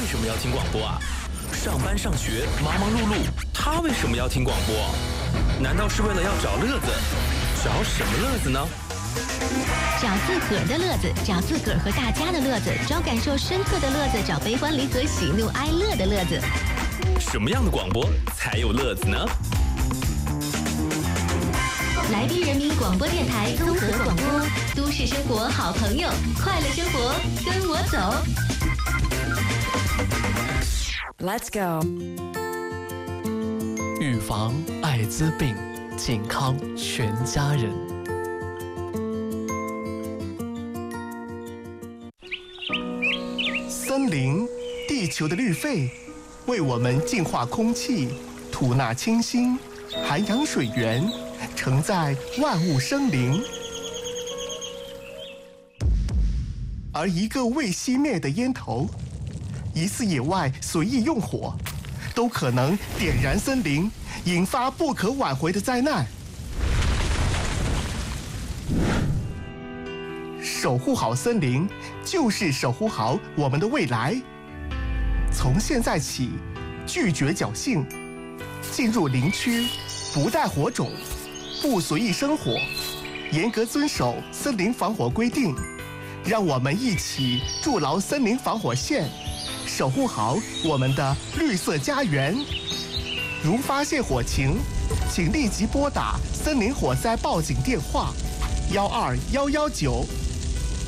什么要听广播啊？上班上学忙忙碌碌，他为什么要听广播？难道是为了要找乐子？找什么乐子呢？ 找自个儿的乐子，找自个儿和大家的乐子，找感受深刻的乐子，找悲欢离合、喜怒哀乐的乐子。 什么样的广播才有乐子呢？ 来宾人民广播电台综合广播，都市生活好朋友，快乐生活跟我走。 Let's go。 预防艾滋病，健康全家人。 森林，地球的绿肺，为我们净化空气，吐纳清新，涵养水源，承载万物生灵。而一个未熄灭的烟头，一次野外随意用火，都可能点燃森林，引发不可挽回的灾难。守护好森林，就是守护好我们的未来。从现在起，拒绝侥幸，进入林区，不带火种，不随意生火，严格遵守森林防火规定。让我们一起筑牢森林防火线，守护好我们的绿色家园。如发现火情，请立即拨打森林火灾报警电话：12119